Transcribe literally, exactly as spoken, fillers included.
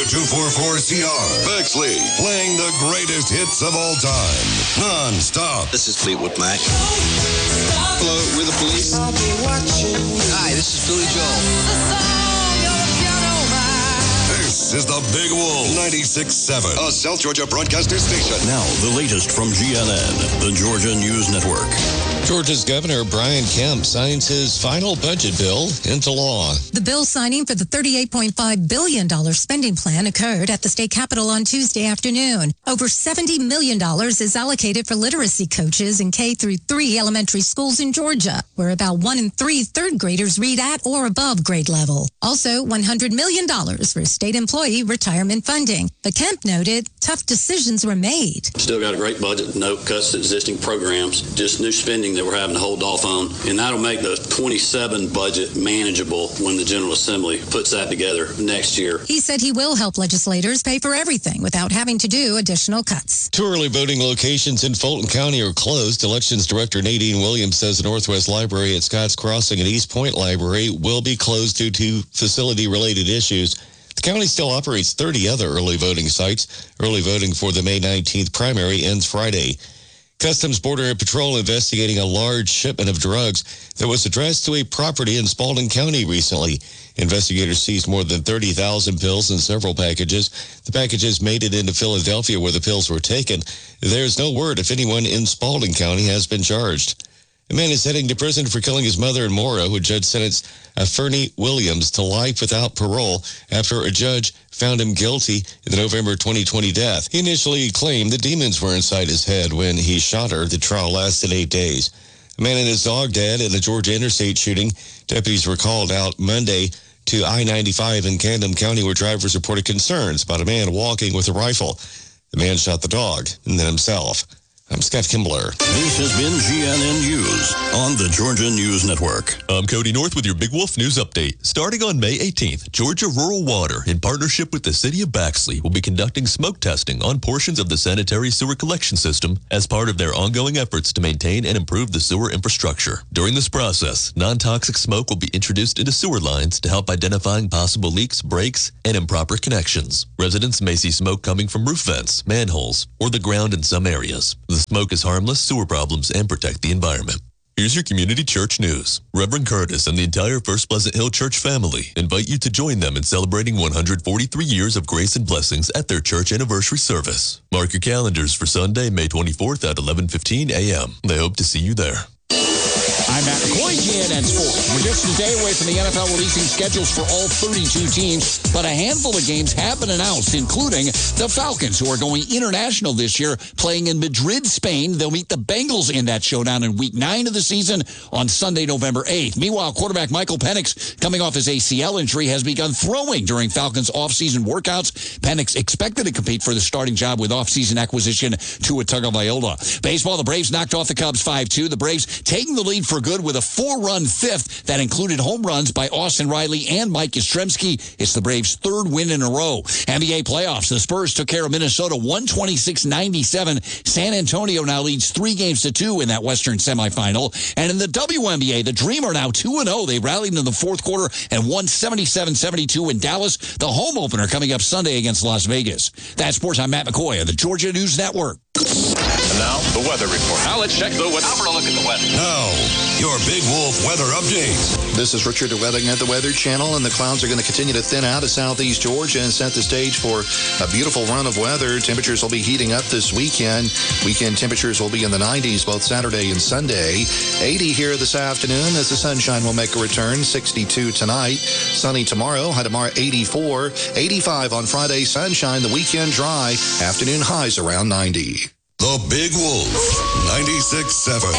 two forty-four C R. Bexley, playing the greatest hits of all time. Non-stop. This is Fleetwood Mac. Hello, we're the Police. Hi, this is Billy Joel. This is the Big Wolf ninety-six point seven, a South Georgia broadcaster station. Now, the latest from G N N, the Georgia News Network. Georgia's Governor Brian Kemp signs his final budget bill into law. The bill signing for the thirty-eight point five billion dollars spending plan occurred at the state capitol on Tuesday afternoon. Over seventy million dollars is allocated for literacy coaches in K through three elementary schools in Georgia, where about one in three third graders read at or above grade level. Also, one hundred million dollars for state employee retirement funding. But Kemp noted tough decisions were made. Still got a great budget, no cuts to existing programs, just new spending that we're having to hold off on. And that'll make the twenty-seven budget manageable when the General Assembly puts that together next year. He said he will help legislators pay for everything without having to do additional cuts. Two early voting locations in Fulton County are closed. Elections Director Nadine Williams says the Northwest Library at Scotts Crossing and East Point Library will be closed due to facility-related issues. The county still operates thirty other early voting sites. Early voting for the May nineteenth primary ends Friday. Customs, Border, and Patrol investigating a large shipment of drugs that was addressed to a property in Spalding County recently. Investigators seized more than thirty thousand pills in several packages. The packages made it into Philadelphia where the pills were taken. There's no word if anyone in Spalding County has been charged. A man is heading to prison for killing his mother in Mora, who judge sentenced Fernie Williams to life without parole after a judge found him guilty in the November twenty twenty death. He initially claimed the demons were inside his head when he shot her. The trial lasted eight days. A man and his dog died in the Georgia interstate shooting. Deputies were called out Monday to I ninety-five in Camden County, where drivers reported concerns about a man walking with a rifle. The man shot the dog and then himself. I'm Scott Kimbler. This has been G N N News on the Georgia News Network. I'm Cody North with your Big Wolf News Update. Starting on May eighteenth, Georgia Rural Water, in partnership with the City of Bexley, will be conducting smoke testing on portions of the sanitary sewer collection system as part of their ongoing efforts to maintain and improve the sewer infrastructure. During this process, non-toxic smoke will be introduced into sewer lines to help identifying possible leaks, breaks, and improper connections. Residents may see smoke coming from roof vents, manholes, or the ground in some areas. The smoke is harmless, sewer problems, and protect the environment. Here's your community church news. Reverend Curtis and the entire First Pleasant Hill Church family invite you to join them in celebrating one hundred forty-three years of grace and blessings at their church anniversary service. Mark your calendars for Sunday, May twenty-fourth at eleven fifteen a.m. They hope to see you there. I'm Matt McCoy, G N N Sports. We're just a day away from the N F L releasing schedules for all thirty-two teams, but a handful of games have been announced, including the Falcons, who are going international this year, playing in Madrid, Spain. They'll meet the Bengals in that showdown in week nine of the season on Sunday, November eighth. Meanwhile, quarterback Michael Penix, coming off his A C L injury, has begun throwing during Falcons' offseason workouts. Penix expected to compete for the starting job with offseason acquisition Tua Tagovailoa. Baseball, the Braves knocked off the Cubs five two. The Braves taking the lead for good with a four-run fifth that included home runs by Austin Riley and Mike Yastrzemski. It's the Braves' third win in a row. N B A playoffs. The Spurs took care of Minnesota one twenty-six ninety-seven. San Antonio now leads three games to two in that Western semifinal. And in the W N B A, the Dream are now two and oh. They rallied in the fourth quarter and won seventy-seven seventy-two in Dallas. The home opener coming up Sunday against Las Vegas. That's sports. I'm Matt McCoy of the Georgia News Network. And now, the weather report. Now let's check the weather. Now for a look at the weather. Now, your Big Wolf weather update. This is Richard Weathering at the Weather Channel, and the clouds are going to continue to thin out of southeast Georgia and set the stage for a beautiful run of weather. Temperatures will be heating up this weekend. Weekend temperatures will be in the nineties both Saturday and Sunday. eighty here this afternoon as the sunshine will make a return. sixty-two tonight. Sunny tomorrow. High tomorrow eighty-four. eighty-five on Friday. Sunshine. The weekend dry. Afternoon highs around ninety. The Big Wolf, ninety-six point seven.